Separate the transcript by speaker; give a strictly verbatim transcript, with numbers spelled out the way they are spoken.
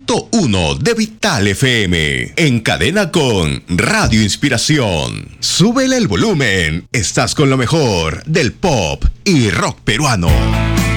Speaker 1: punto uno de Vital F M. En cadena con Radio Inspiración. Súbele el volumen. Estás con lo mejor del pop y rock peruano.